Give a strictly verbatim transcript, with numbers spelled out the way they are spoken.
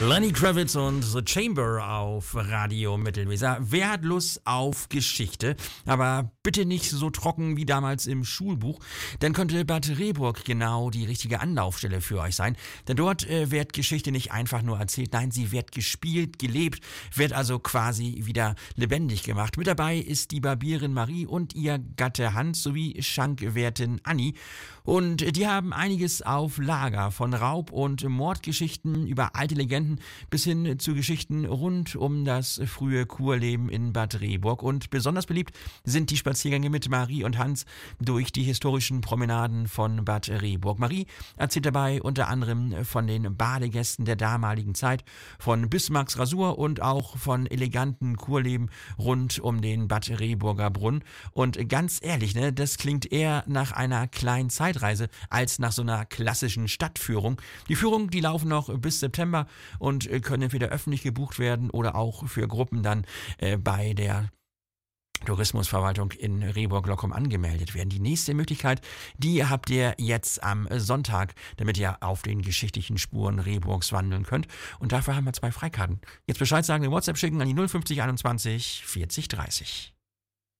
Lenny Kravitz und The Chamber auf Radio Mittelweser. Wer hat Lust auf Geschichte? Aber bitte nicht so trocken wie damals im Schulbuch. Dann könnte Bad Rehburg genau die richtige Anlaufstelle für euch sein. Denn dort äh, wird Geschichte nicht einfach nur erzählt, nein, sie wird gespielt, gelebt, wird also quasi wieder lebendig gemacht. Mit dabei ist die Barbierin Marie und ihr Gatte Hans sowie Schankwärtin Anni. Und die haben einiges auf Lager, von Raub- und Mordgeschichten über alte Legenden bis hin zu Geschichten rund um das frühe Kurleben in Bad Rehburg. Und besonders beliebt sind die Spaziergänge mit Marie und Hans durch die historischen Promenaden von Bad Rehburg. Marie erzählt dabei unter anderem von den Badegästen der damaligen Zeit, von Bismarcks Rasur und auch von eleganten Kurleben rund um den Bad Rehburger Brunnen. Und ganz ehrlich, ne, das klingt eher nach einer kleinen Zeitreise als nach so einer klassischen Stadtführung. Die Führungen, die laufen noch bis September und können entweder öffentlich gebucht werden oder auch für Gruppen dann äh, bei der Tourismusverwaltung in Rehburg-Lockum angemeldet werden. Die nächste Möglichkeit, die habt ihr jetzt am Sonntag, damit ihr auf den geschichtlichen Spuren Rehburgs wandeln könnt. Und dafür haben wir zwei Freikarten. Jetzt Bescheid sagen, eine WhatsApp schicken an die null fünfzig einundzwanzig vierzig dreißig.